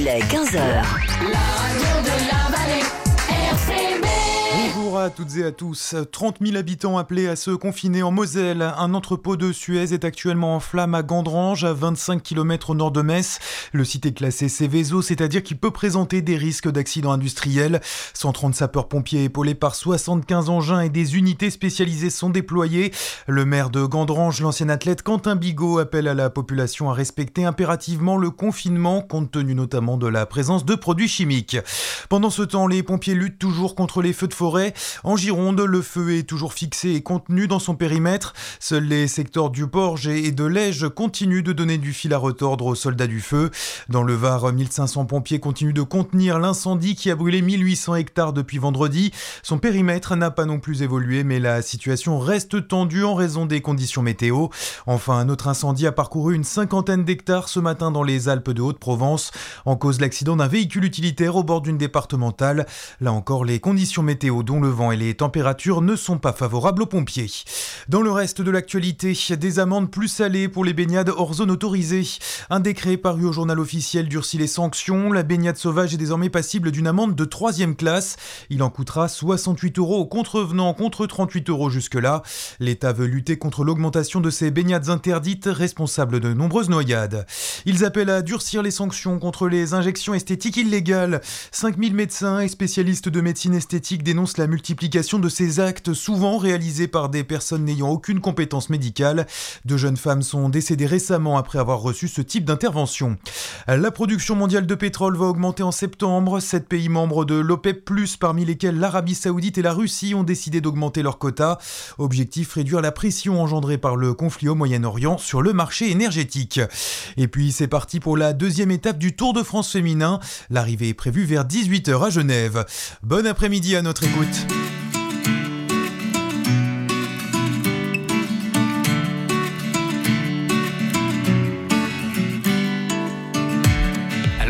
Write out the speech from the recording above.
Les 15h. Bonjour à toutes et à tous. 30 000 habitants appelés à se confiner en Moselle. Un entrepôt de Suez est actuellement en flammes à Gandrange, à 25 km au nord de Metz. Le site est classé Céveso, c'est-à-dire qu'il peut présenter des risques d'accidents industriels. 130 sapeurs-pompiers épaulés par 75 engins et des unités spécialisées sont déployés. Le maire de Gandrange, l'ancien athlète Quentin Bigot, appelle à la population à respecter impérativement le confinement, compte tenu notamment de la présence de produits chimiques. Pendant ce temps, les pompiers luttent toujours contre les feux de forêt. En Gironde, le feu est toujours fixé et contenu dans son périmètre. Seuls les secteurs du Porge et de l'Ège continuent de donner du fil à retordre aux soldats du feu. Dans le Var, 1500 pompiers continuent de contenir l'incendie qui a brûlé 1800 hectares depuis vendredi. Son périmètre n'a pas non plus évolué, mais la situation reste tendue en raison des conditions météo. Enfin, un autre incendie a parcouru une cinquantaine d'hectares ce matin dans les Alpes de Haute-Provence. En cause, l'accident d'un véhicule utilitaire au bord d'une départementale. Là encore, les conditions météo dont le vent et les températures ne sont pas favorables aux pompiers. Dans le reste de l'actualité, des amendes plus salées pour les baignades hors zone autorisée. Un décret paru au journal officiel durcit les sanctions. La baignade sauvage est désormais passible d'une amende de 3e classe. Il en coûtera 68 € aux contrevenants contre 38 € jusque-là. L'État veut lutter contre l'augmentation de ces baignades interdites, responsables de nombreuses noyades. Ils appellent à durcir les sanctions contre les injections esthétiques illégales. 5000 médecins et spécialistes de médecine esthétique dénoncent la multiplication de ces actes, souvent réalisés par des personnes n'ayant aucune compétence médicale. 2 jeunes femmes sont décédées récemment après avoir reçu ce type d'intervention. La production mondiale de pétrole va augmenter en septembre. 7 pays membres de l'OPEP+, parmi lesquels l'Arabie Saoudite et la Russie, ont décidé d'augmenter leurs quotas. Objectif, réduire la pression engendrée par le conflit au Moyen-Orient sur le marché énergétique. Et puis c'est parti pour la 2e étape du Tour de France féminin. L'arrivée est prévue vers 18h à Genève. Bon après-midi à notre écoute.